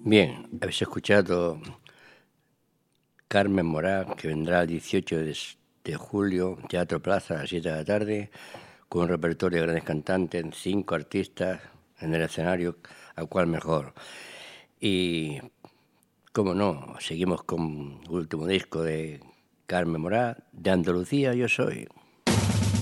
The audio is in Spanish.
Bien, habéis escuchado Carmen Morá, que vendrá el 18 de julio, Teatro Plaza, a las 7 de la tarde, con un repertorio de grandes cantantes, 5 artistas en el escenario, a cual mejor. Y, cómo no, seguimos con el último disco de Carmen Morá, de Andalucía yo soy.